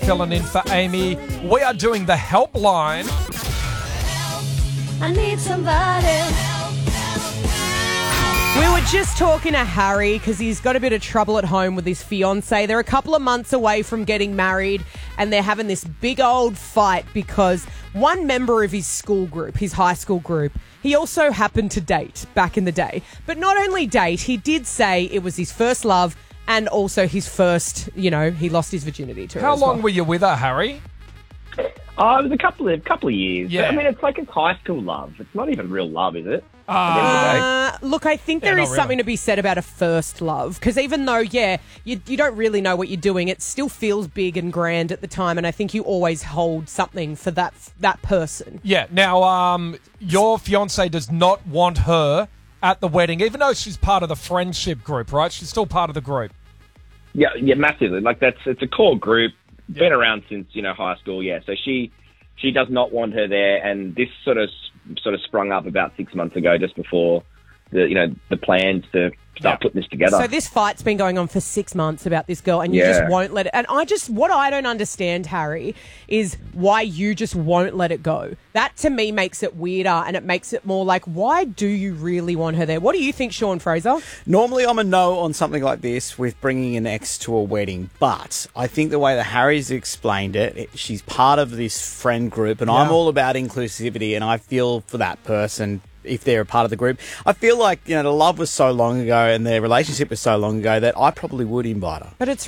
filling in for Amy. We are doing the helpline. I need somebody. We were just talking to Harry because he's got a bit of trouble at home with his fiancée. They're a couple of months away from getting married and they're having this big old fight because one member of his school group, his high school group, he also happened to date back in the day. But not only date, he did say it was his first love and also his first, he lost his virginity to her. How as well. long were you with her, Harry? Oh, it was a couple of years. Yeah. But, I mean, it's like it's high school love. It's not even real love, is it? Look, I think there not is really. something to be said about a first love because even though, you don't really know what you're doing, it still feels big and grand at the time, and I think you always hold something for that person. Yeah. Now, your fiancé does not want her at the wedding, even though she's part of the friendship group, right? She's still part of the group. Yeah, massively. Like it's a core group, been around since high school. Yeah, so she does not want her there, and this sort of sprung up about 6 months ago, just before the plans to start putting this together. So this fight's been going on for 6 months about this girl, and you just won't let it. And what I don't understand, Harry, is why you just won't let it go. That to me makes it weirder, and it makes it more like, why do you really want her there? What do you think, Sean Fraser? Normally, I'm a no on something like this with bringing an ex to a wedding, but I think the way that Harry's explained it, she's part of this friend group, and I'm all about inclusivity, and I feel for that person if they're a part of the group. I feel like the love was so long ago and their relationship was so long ago that I probably would invite her. But it's